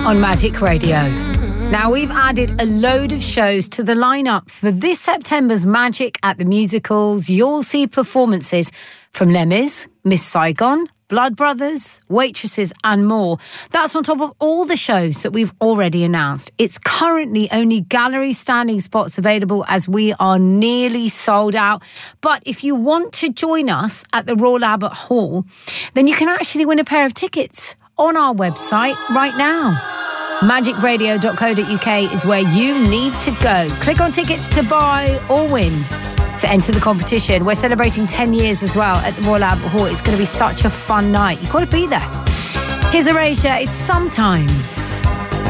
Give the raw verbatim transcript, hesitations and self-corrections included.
on Magic Radio. Now, we've added a load of shows to the lineup for this September's Magic at the Musicals. You'll see performances from Les Mis, Miss Saigon, Blood Brothers, Waitresses and more. That's on top of all the shows that we've already announced. It's currently only gallery standing spots available as we are nearly sold out. But if you want to join us at the Royal Albert Hall, then you can actually win a pair of tickets on our website right now. magic radio dot co dot uk is where you need to go. Click on tickets to buy or win to enter the competition. We're celebrating ten years as well at the Royal Albert Hall. It's going to be such a fun night. You've got to be there. Here's Erasure. It's Sometimes.